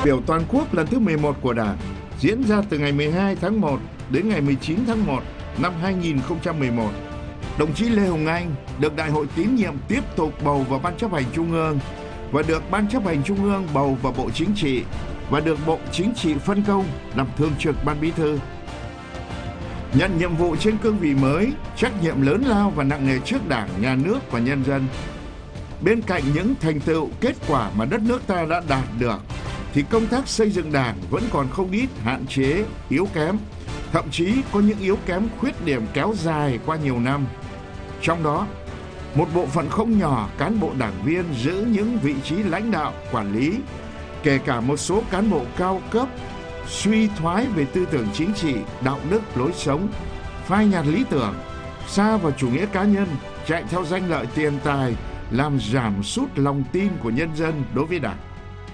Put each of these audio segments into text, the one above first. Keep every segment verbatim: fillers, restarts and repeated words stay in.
Biểu toàn quốc lần thứ mười một của Đảng diễn ra từ ngày mười hai tháng một đến ngày mười chín tháng một năm hai nghìn không trăm mười một. Đồng chí Lê Hồng Anh được Đại hội tín nhiệm tiếp tục bầu vào Ban chấp hành Trung ương và được Ban chấp hành Trung ương bầu vào Bộ Chính trị và được Bộ Chính trị phân công làm Thường trực Ban Bí thư. Nhận nhiệm vụ trên cương vị mới, trách nhiệm lớn lao và nặng nề trước Đảng, Nhà nước và nhân dân. Bên cạnh những thành tựu, kết quả mà đất nước ta đã đạt được, thì công tác xây dựng Đảng vẫn còn không ít hạn chế, yếu kém, thậm chí có những yếu kém khuyết điểm kéo dài qua nhiều năm. Trong đó, một bộ phận không nhỏ cán bộ đảng viên giữ những vị trí lãnh đạo, quản lý, kể cả một số cán bộ cao cấp, suy thoái về tư tưởng chính trị, đạo đức, lối sống, phai nhạt lý tưởng, xa vào chủ nghĩa cá nhân, chạy theo danh lợi tiền tài, làm giảm sút lòng tin của nhân dân đối với Đảng.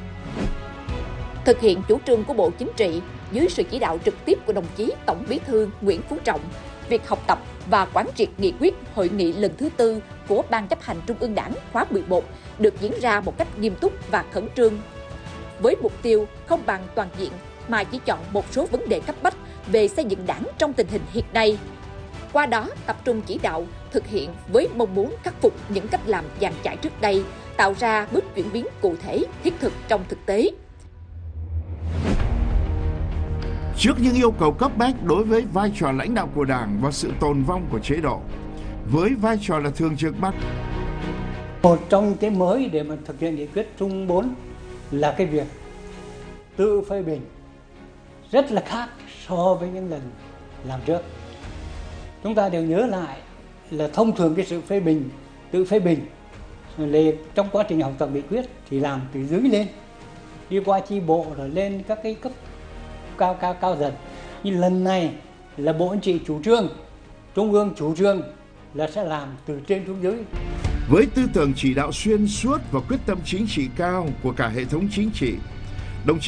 Thực hiện chủ trương của Bộ Chính trị dưới sự chỉ đạo trực tiếp của đồng chí Tổng Bí thư Nguyễn Phú Trọng, việc học tập và quán triệt nghị quyết hội nghị lần thứ tư của Ban chấp hành Trung ương Đảng khóa mười một được diễn ra một cách nghiêm túc và khẩn trương. Với mục tiêu không bàn toàn diện mà chỉ chọn một số vấn đề cấp bách về xây dựng Đảng trong tình hình hiện nay. Qua đó tập trung chỉ đạo, thực hiện với mong muốn khắc phục những cách làm dàn trải trước đây, tạo ra bước chuyển biến cụ thể, thiết thực trong thực tế. Trước những yêu cầu cấp bách đối với vai trò lãnh đạo của Đảng và sự tồn vong của chế độ, với vai trò là thường trực ban. Một trong cái mới để mà thực hiện nghị quyết Trung bốn là cái việc tự phê bình rất là khác so với những lần làm trước. Chúng ta đều nhớ lại là thông thường cái sự phê bình, tự phê bình lên trong quá trình học tập nghị quyết thì làm từ dưới lên, đi qua chi bộ rồi lên các cái cấp cao cao cao dần. Nhưng lần này là Bộ Chính trị chủ trương, Trung ương chủ trương là sẽ làm từ trên xuống dưới. Với tư tưởng chỉ đạo xuyên suốt và quyết tâm chính trị cao của cả hệ thống chính trị,